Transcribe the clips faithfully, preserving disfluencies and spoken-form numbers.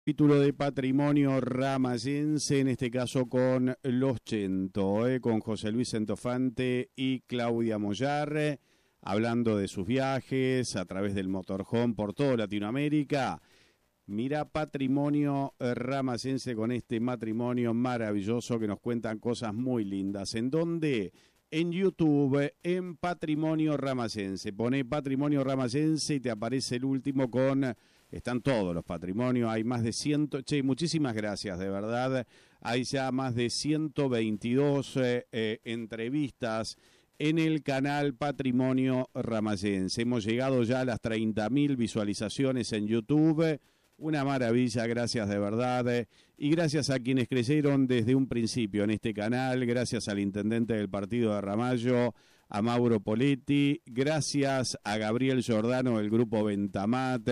Título de Patrimonio Ramayense, en este caso con Los Chento, eh, con José Luis Centofante y Claudia Mollar, eh, hablando de sus viajes a través del motorhome por toda Latinoamérica. Mira Patrimonio Ramayense con este matrimonio maravilloso que nos cuentan cosas muy lindas. ¿En dónde? En YouTube, en Patrimonio Ramayense. Pone Patrimonio Ramayense y te aparece el último con... Están todos los patrimonios, hay más de ciento... Che, muchísimas gracias, de verdad. Hay ya más de ciento veintidós eh, eh, entrevistas en el canal Patrimonio Ramayense. Hemos llegado ya a las treinta mil visualizaciones en YouTube. Una maravilla, gracias de verdad. Y gracias a quienes creyeron desde un principio en este canal. Gracias al intendente del partido de Ramallo, a Mauro Poletti. Gracias a Gabriel Giordano del grupo Ventamat.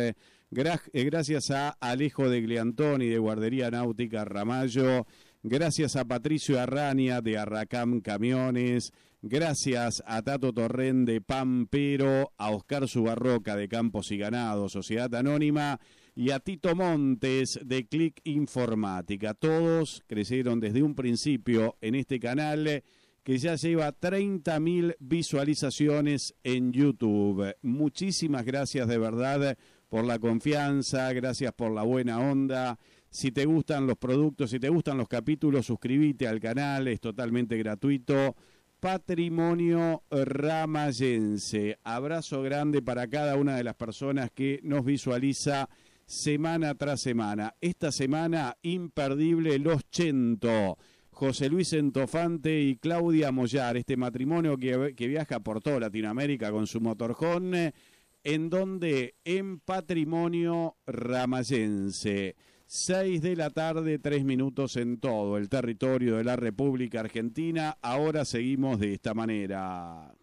Gracias a Alejo de Gliantoni de Guardería Náutica Ramallo. Gracias a Patricio Arrania de Arracam Camiones. Gracias a Tato Torren de Pampero, a Oscar Subarroca de Campos y Ganado, Sociedad Anónima, y a Tito Montes de Click Informática. Todos crecieron desde un principio en este canal que ya lleva treinta mil visualizaciones en YouTube. Muchísimas gracias de verdad por la confianza, gracias por la buena onda. Si te gustan los productos, si te gustan los capítulos, suscríbete al canal, es totalmente gratuito. Patrimonio Ramayense. Abrazo grande para cada una de las personas que nos visualiza semana tras semana. Esta semana, imperdible, Los Chento. José Luis Centofante y Claudia Mollar, este matrimonio que, que viaja por toda Latinoamérica con su motorhome, en donde en Patrimonio Ramayense. seis de la tarde, tres minutos en todo el territorio de la República Argentina. Ahora seguimos de esta manera.